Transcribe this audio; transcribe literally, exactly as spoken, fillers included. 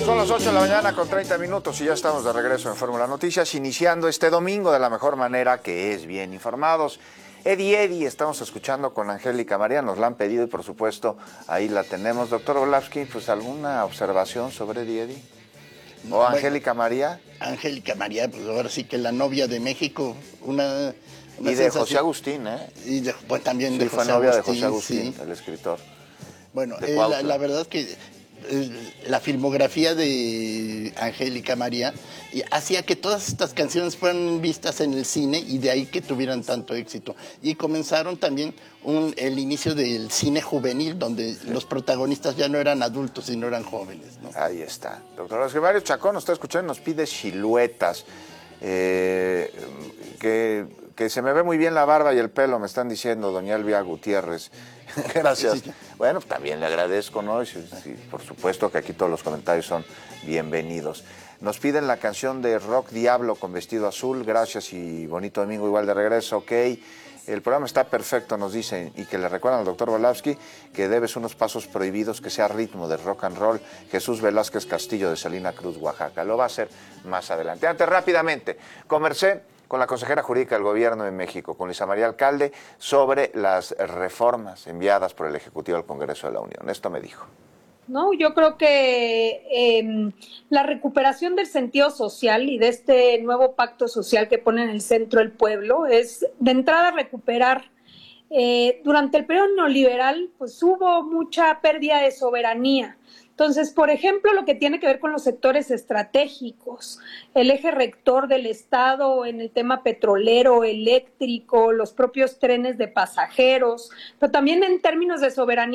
Son las ocho de la mañana con treinta minutos y ya estamos de regreso en Fórmula Noticias, iniciando este domingo de la mejor manera, que es bien informados. Eddie Eddie, estamos escuchando con Angélica María, nos la han pedido y por supuesto ahí la tenemos. Doctor Orlowski, pues ¿alguna observación sobre Eddie Eddie? ¿O bueno, Angélica María? Angélica María, pues ahora sí que la novia de México, una... una y de sensación. José Agustín, ¿eh? Y de, pues, también sí, de fue José novia Agustín, de José Agustín, sí. El escritor. Bueno, eh, la, la verdad es que eh, la filmografía de Angélica María y hacía que todas estas canciones fueran vistas en el cine y de ahí que tuvieran tanto éxito. Y comenzaron también un, el inicio del cine juvenil, donde sí. los protagonistas ya no eran adultos, sino eran jóvenes, ¿no? Ahí está. Doctor Mario Chacón nos está escuchando, nos pide siluetas. Eh, que, que se me ve muy bien la barba y el pelo, me están diciendo doña Elvia Gutiérrez. Gracias. Sí, sí. Bueno, también le agradezco, ¿no? Sí, sí, por supuesto que aquí todos los comentarios son bienvenidos. Nos piden la canción de Rock Diablo con Vestido Azul. Gracias y bonito domingo igual de regreso, ok. El programa está perfecto, nos dicen, y que le recuerdan al doctor Orlowski que debes unos pasos prohibidos, que sea ritmo de rock and roll. Jesús Velázquez Castillo de Salina Cruz, Oaxaca. Lo va a hacer más adelante. Antes, rápidamente, conversé con la consejera jurídica del Gobierno de México, con Luisa María Alcalde, sobre las reformas enviadas por el Ejecutivo al Congreso de la Unión. Esto me dijo. No, yo creo que eh, la recuperación del sentido social y de este nuevo pacto social que pone en el centro el pueblo es de entrada recuperar. Eh, durante el periodo neoliberal, pues hubo mucha pérdida de soberanía. Entonces, por ejemplo, lo que tiene que ver con los sectores estratégicos, el eje rector del Estado en el tema petrolero, eléctrico, los propios trenes de pasajeros, pero también en términos de soberanía